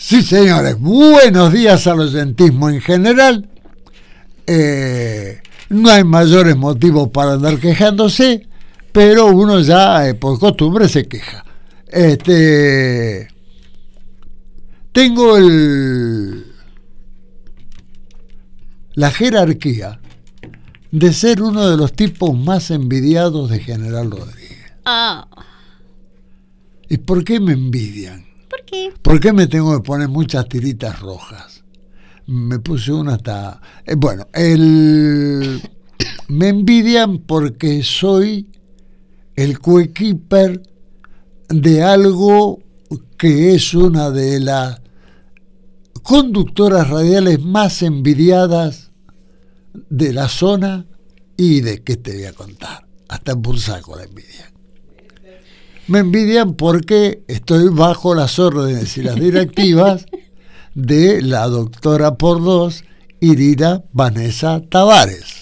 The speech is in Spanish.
Sí, señores, buenos días al oyentismo en general. No hay mayores motivos para andar quejándose, pero uno ya por costumbre se queja. Tengo la jerarquía de ser uno de los tipos más envidiados de General Rodríguez. ¿Y por qué me envidian? ¿Por qué? ¿Por qué me tengo que poner muchas tiritas rojas? Me puse una hasta... me envidian porque soy el coequiper de algo que es una de las conductoras radiales más envidiadas de la zona y de qué te voy a contar. Hasta en Bursaco la envidian. Me envidian porque estoy bajo las órdenes y las directivas de la doctora por dos, Irina Vanessa Tavares.